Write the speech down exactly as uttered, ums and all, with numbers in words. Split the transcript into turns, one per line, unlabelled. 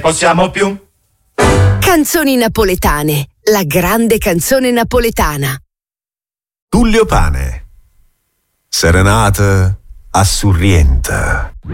possiamo più.
Canzoni napoletane, la grande canzone napoletana.
Tullio Pane. Serenate a Surrienta.